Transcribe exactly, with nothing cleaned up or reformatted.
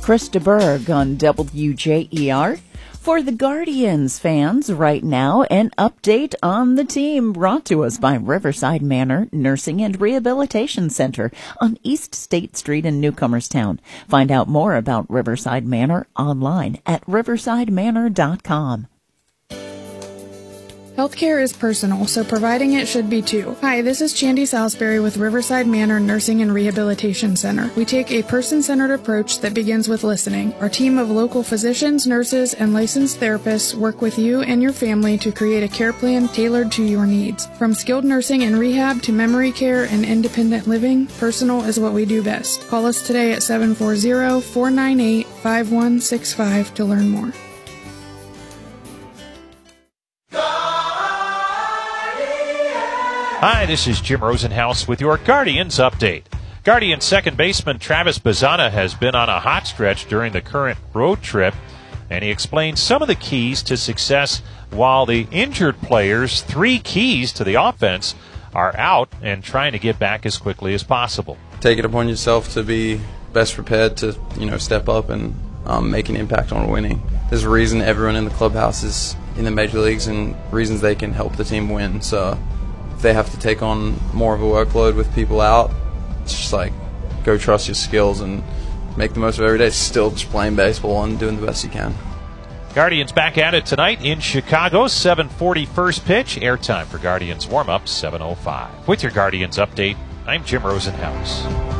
Chris DeBerg on W J E R. For the Guardians fans right now, an update on the team brought to us by Riverside Manor Nursing and Rehabilitation Center on East State Street in Newcomerstown. Find out more about Riverside Manor online at riverside manor dot com. Healthcare is personal, so providing it should be too. Hi, this is Chandy Salisbury with Riverside Manor Nursing and Rehabilitation Center. We take a person-centered approach that begins with listening. Our team of local physicians, nurses, and licensed therapists work with you and your family to create a care plan tailored to your needs. From skilled nursing and rehab to memory care and independent living, personal is what we do best. Call us today at seven four zero, four nine eight, five one six five to learn more. Hi, this is Jim Rosenhaus with your Guardians update. Guardians second baseman Travis Bazzana has been on a hot stretch during the current road trip, and he explains some of the keys to success while the injured players' three keys to the offense are out and trying to get back as quickly as possible. Take it upon yourself to be best prepared to, you know, step up and um, make an impact on winning. There's a reason everyone in the clubhouse is in the major leagues and reasons they can help the team win. So they have to take on more of a workload with people out. It's just like, go trust your skills and make the most of every day. Still just playing baseball and doing the best you can. Guardians back at it tonight in Chicago. seven forty first pitch. Airtime for Guardians warm-up, seven oh five. With your Guardians update, I'm Jim Rosenhaus.